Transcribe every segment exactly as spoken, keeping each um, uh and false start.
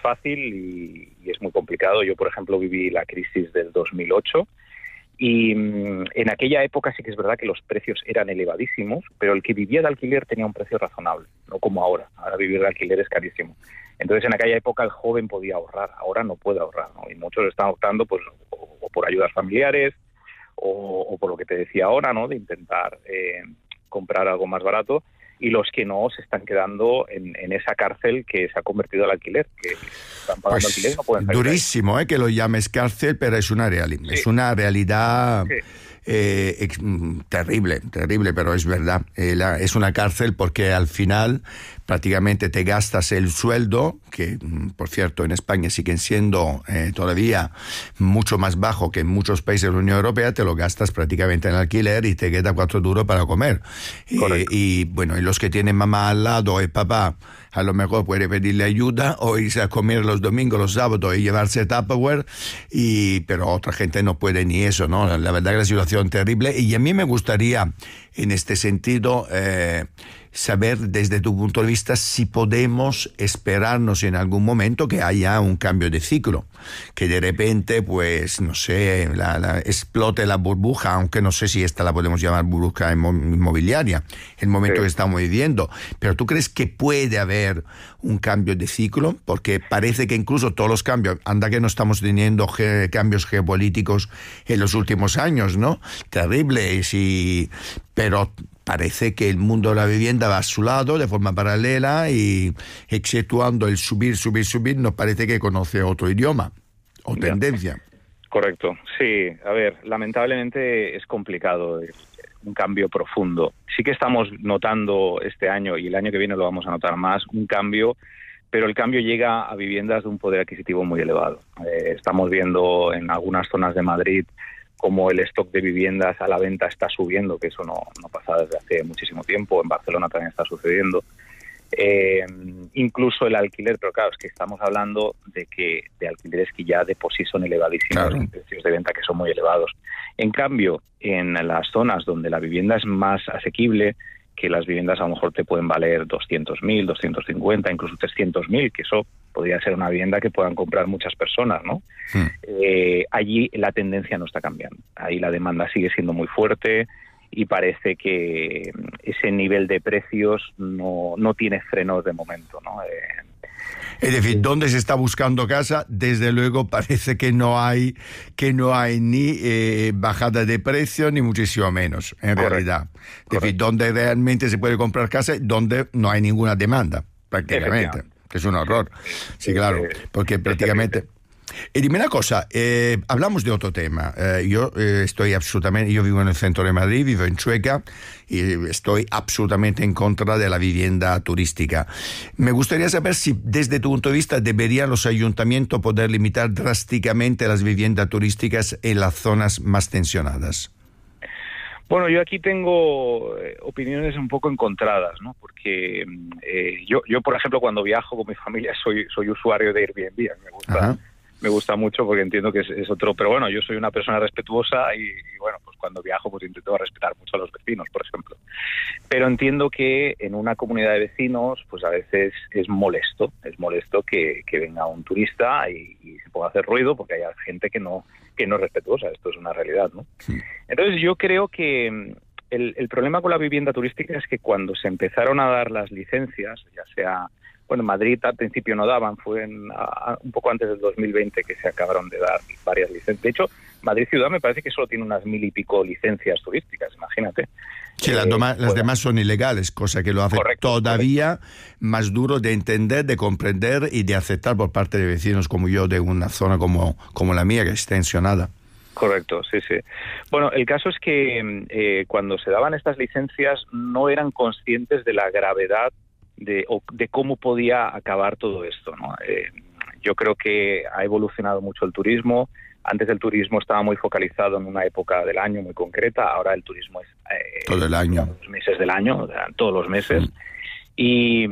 fácil y, y es muy complicado. Yo, por ejemplo, viví la crisis del dos mil ocho y mmm, en aquella época sí que es verdad que los precios eran elevadísimos, pero el que vivía de alquiler tenía un precio razonable, no como ahora. Ahora vivir de alquiler es carísimo. Entonces, en aquella época el joven podía ahorrar, ahora no puede ahorrar, ¿no? Y muchos están optando pues o, o por ayudas familiares o, o por lo que te decía ahora, ¿no? De intentar eh, comprar algo más barato. Y los que no se están quedando en, en esa cárcel que se ha convertido al alquiler, que están pagando pues alquiler y no pueden salir. Durísimo, eh, que lo llames cárcel, pero es una realidad, sí. es una realidad sí. eh, ex, terrible, terrible, pero es verdad. Eh, la, es una cárcel porque al final prácticamente te gastas el sueldo, que por cierto en España siguen siendo eh, todavía mucho más bajo que en muchos países de la Unión Europea, te lo gastas prácticamente en alquiler y te queda cuatro duros para comer. Eh, y bueno, y los que tienen mamá al lado y papá, a lo mejor puede pedirle ayuda o irse a comer los domingos, los sábados y llevarse Tupperware, y, pero otra gente no puede ni eso, ¿no? La, la verdad que la situación es terrible y a mí me gustaría en este sentido eh, saber desde tu punto de vista si podemos esperarnos en algún momento que haya un cambio de ciclo, que de repente, pues, no sé, la, la, explote la burbuja, aunque no sé si esta la podemos llamar burbuja inmobiliaria, el momento sí. que estamos viviendo. Pero ¿tú crees que puede haber un cambio de ciclo? Porque parece que incluso todos los cambios, anda que no estamos teniendo ge, cambios geopolíticos en los últimos años, ¿no? Terribles, y, pero parece que el mundo de la vivienda va a su lado de forma paralela y exceptuando el subir, subir, subir, nos parece que conoce otro idioma o tendencia. Correcto, sí. A ver, lamentablemente es complicado, es un cambio profundo. Sí que estamos notando este año y el año que viene lo vamos a notar más, un cambio, pero el cambio llega a viviendas de un poder adquisitivo muy elevado. Eh, estamos viendo en algunas zonas de Madrid como el stock de viviendas a la venta está subiendo, que eso no, no pasa desde hace muchísimo tiempo. En Barcelona también está sucediendo. Eh, incluso el alquiler, pero claro, es que estamos hablando de que de alquileres que ya de por sí son elevadísimos, claro. precios de venta que son muy elevados. En cambio, en las zonas donde la vivienda es más asequible, que las viviendas a lo mejor te pueden valer doscientos mil, doscientos cincuenta, incluso trescientos mil, que eso podría ser una vivienda que puedan comprar muchas personas, ¿no? Hmm. Eh, allí la tendencia no está cambiando. Ahí la demanda sigue siendo muy fuerte y parece que ese nivel de precios no, no tiene frenos de momento, ¿no? Eh, Es decir, ¿dónde se está buscando casa? Desde luego parece que no hay que no hay ni eh, bajada de precio ni muchísimo menos, en Correcto. realidad. Es Correcto. decir, donde realmente se puede comprar casa, donde no hay ninguna demanda, prácticamente. Que es un horror. Sí, claro, porque prácticamente... Y dime una cosa, eh, hablamos de otro tema. Eh, yo eh, estoy absolutamente, yo vivo en el centro de Madrid, vivo en Chueca y estoy absolutamente en contra de la vivienda turística. Me gustaría saber si desde tu punto de vista deberían los ayuntamientos poder limitar drásticamente las viviendas turísticas en las zonas más tensionadas. Bueno, yo aquí tengo eh, opiniones un poco encontradas, ¿no? Porque eh, yo, yo, por ejemplo, cuando viajo con mi familia soy, soy usuario de Airbnb, me gusta... Ajá. Me gusta mucho porque entiendo que es, es otro... Pero bueno, yo soy una persona respetuosa y, y bueno, pues cuando viajo pues intento respetar mucho a los vecinos, por ejemplo. Pero entiendo que en una comunidad de vecinos pues a veces es molesto, es molesto que, que venga un turista y, y se pueda hacer ruido porque hay gente que no, que no es respetuosa. Esto es una realidad, ¿no? Sí. Entonces yo creo que el, el problema con la vivienda turística es que cuando se empezaron a dar las licencias, ya sea... Bueno, en Madrid al principio no daban, fue en, a, un poco antes del dos mil veinte que se acabaron de dar varias licencias. De hecho, Madrid Ciudad me parece que solo tiene unas mil y pico licencias turísticas, imagínate. Sí, eh, las, doma, las demás son ilegales, cosa que lo hace correcto, todavía correcto. más duro de entender, de comprender y de aceptar por parte de vecinos como yo de una zona como, como la mía, que es tensionada. Correcto, sí, sí. Bueno, el caso es que eh, cuando se daban estas licencias no eran conscientes de la gravedad De, o de cómo podía acabar todo esto, ¿no? Eh, yo creo que ha evolucionado mucho el turismo. Antes el turismo estaba muy focalizado en una época del año muy concreta, ahora el turismo es... Eh, todo el año. Los meses del año, todos los meses. Mm. Y,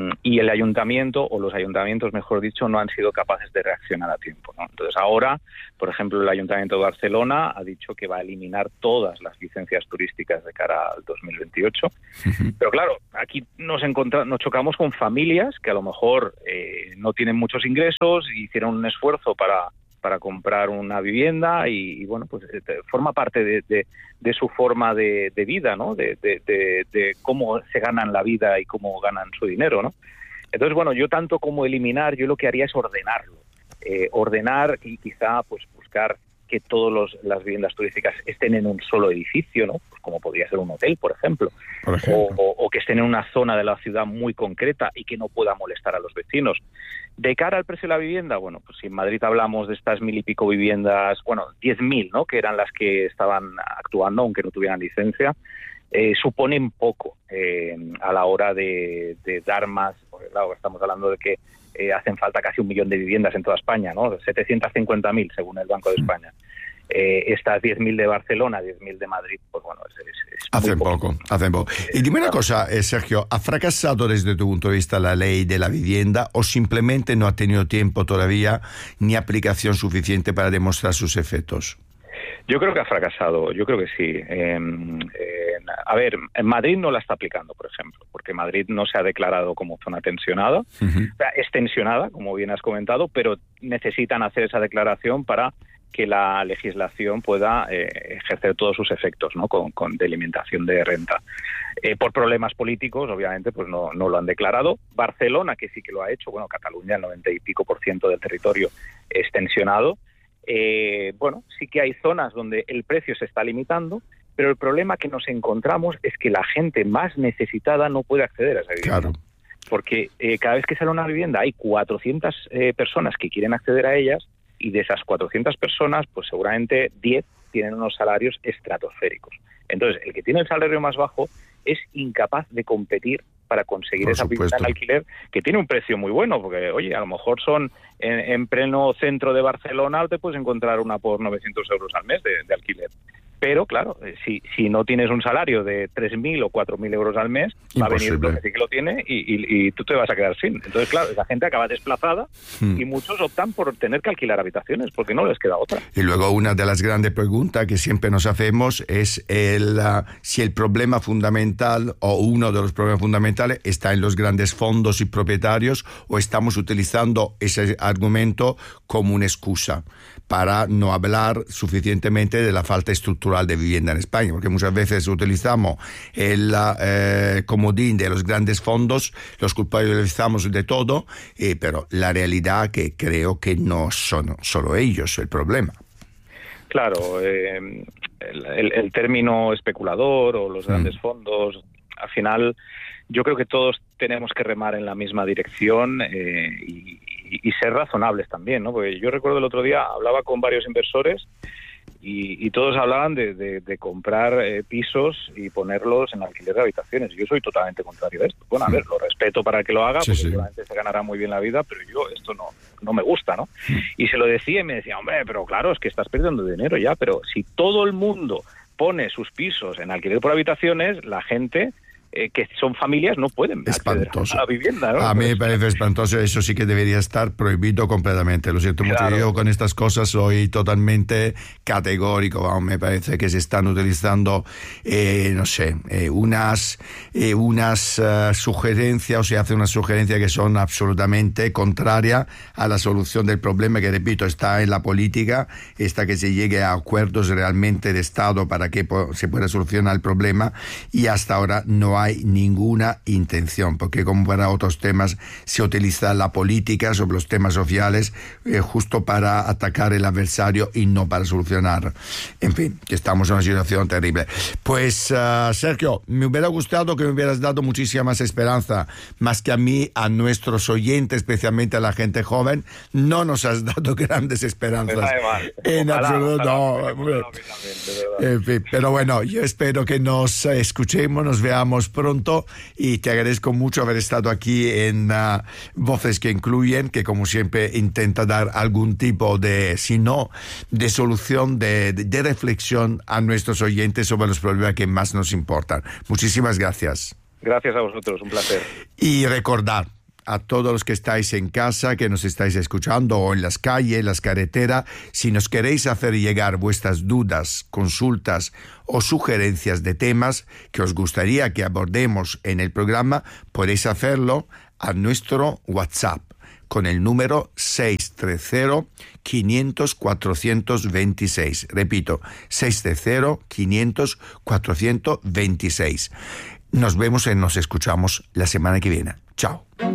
y el ayuntamiento, o los ayuntamientos, mejor dicho, no han sido capaces de reaccionar a tiempo, ¿no? Entonces ahora, por ejemplo, el Ayuntamiento de Barcelona ha dicho que va a eliminar todas las licencias turísticas de cara al dos mil veintiocho. Uh-huh. Pero claro, aquí nos, encontra- nos chocamos con familias que a lo mejor eh, no tienen muchos ingresos y hicieron un esfuerzo para... para comprar una vivienda y, y bueno, pues forma parte de, de, de su forma de, de vida, ¿no? De, de, de, de cómo se ganan la vida y cómo ganan su dinero, ¿no? Entonces, bueno, yo tanto como eliminar, yo lo que haría es ordenarlo. Eh, ordenar y quizá pues buscar que todas las viviendas turísticas estén en un solo edificio, ¿no? Pues como podría ser un hotel, por ejemplo. Por ejemplo. O, o, o que estén en una zona de la ciudad muy concreta y que no pueda molestar a los vecinos. De cara al precio de la vivienda, bueno, pues si en Madrid hablamos de estas mil y pico viviendas, bueno, diez mil, ¿no?, que eran las que estaban actuando, aunque no tuvieran licencia, eh, suponen poco eh, a la hora de, de dar más, porque claro, estamos hablando de que eh, hacen falta casi un millón de viviendas en toda España, ¿no?, setecientos cincuenta mil según el Banco de España. Eh, estas diez mil de Barcelona, diez mil de Madrid, pues bueno, es, es, es hacen poco, hacen poco. Y dime una cosa, eh, Sergio, ¿ha fracasado desde tu punto de vista la ley de la vivienda o simplemente no ha tenido tiempo todavía ni aplicación suficiente para demostrar sus efectos? Yo creo que ha fracasado, yo creo que sí. Eh, eh, a ver, en Madrid no la está aplicando, por ejemplo, porque Madrid no se ha declarado como zona tensionada, uh-huh. O sea, es tensionada, como bien has comentado, pero necesitan hacer esa declaración para que la legislación pueda eh, ejercer todos sus efectos, ¿no?, con, con delimitación de renta. Eh, por problemas políticos, obviamente, pues no, no lo han declarado. Barcelona, que sí que lo ha hecho, bueno, Cataluña, el noventa y pico por ciento del territorio es tensionado. Eh, bueno, sí que hay zonas donde el precio se está limitando, pero el problema que nos encontramos es que la gente más necesitada no puede acceder a esa vivienda. Claro. Porque eh, cada vez que sale una vivienda hay cuatrocientas eh, personas que quieren acceder a ellas, y de esas cuatrocientas personas, pues seguramente diez tienen unos salarios estratosféricos. Entonces, el que tiene el salario más bajo es incapaz de competir para conseguir por esa vivienda en alquiler, que tiene un precio muy bueno, porque, oye, a lo mejor son en, en pleno centro de Barcelona, te puedes encontrar una por novecientos euros al mes de, de alquiler. Pero, claro, si, si no tienes un salario de tres mil o cuatro mil euros al mes, imposible. Va a venir lo que sí que lo tiene y, y, y tú te vas a quedar sin. Entonces, claro, la gente acaba desplazada hmm. y muchos optan por tener que alquilar habitaciones porque no les queda otra. Y luego una de las grandes preguntas que siempre nos hacemos es el, uh, si el problema fundamental o uno de los problemas fundamentales está en los grandes fondos y propietarios o estamos utilizando ese argumento como una excusa para no hablar suficientemente de la falta estructural de vivienda en España, porque muchas veces utilizamos el eh, comodín de los grandes fondos, los culpabilizamos de todo, eh, pero la realidad que creo que no son solo ellos el problema. Claro, eh, el, el, el término especulador o los grandes mm. fondos, al final yo creo que todos tenemos que remar en la misma dirección eh, y, y, y ser razonables también, ¿no? Porque yo recuerdo el otro día, hablaba con varios inversores y, y todos hablaban de, de, de comprar eh, pisos y ponerlos en alquiler de habitaciones. Yo soy totalmente contrario a esto. Bueno, a ver, lo respeto para que lo haga, sí, porque sí. seguramente se ganará muy bien la vida, pero yo esto no, no me gusta, ¿no? Y se lo decía y me decía, hombre, pero claro, es que estás perdiendo dinero ya, pero si todo el mundo pone sus pisos en alquiler por habitaciones, la gente... Eh, que son familias no pueden acceder a la vivienda, ¿no? A mí me parece espantoso, eso sí que debería estar prohibido completamente. Lo siento mucho, claro. Yo con estas cosas soy totalmente categórico. Me parece que se están utilizando, eh, no sé, eh, unas, eh, unas uh, sugerencias, o se hace unas sugerencias que son absolutamente contrarias a la solución del problema, que repito, está en la política, está que se llegue a acuerdos realmente de Estado para que po- se pueda solucionar el problema, y hasta ahora no hay ninguna intención, porque como para otros temas se utiliza la política sobre los temas sociales eh, justo para atacar el adversario y no para solucionar. En fin, que estamos en una situación terrible. Pues uh, Sergio, me hubiera gustado que me hubieras dado muchísima más esperanza, más que a mí, a nuestros oyentes, especialmente a la gente joven, no nos has dado grandes esperanzas. En ojalá, absoluto. Ojalá, no, ojalá, en fin, pero bueno, yo espero que nos escuchemos, nos veamos pronto, y te agradezco mucho haber estado aquí en uh, Voces que Incluyen, que como siempre intenta dar algún tipo de, si no, de solución, de, de, de reflexión a nuestros oyentes sobre los problemas que más nos importan. Muchísimas gracias. Gracias a vosotros, un placer. Y recordad a todos los que estáis en casa, que nos estáis escuchando, o en las calles, las carreteras, si nos queréis hacer llegar vuestras dudas, consultas o sugerencias de temas que os gustaría que abordemos en el programa, podéis hacerlo a nuestro WhatsApp con el número seis tres cero, quinientos, cuatrocientos veintiséis. Repito, seis tres cero, quinientos, cuatrocientos veintiséis. Nos vemos y nos escuchamos la semana que viene. Chao.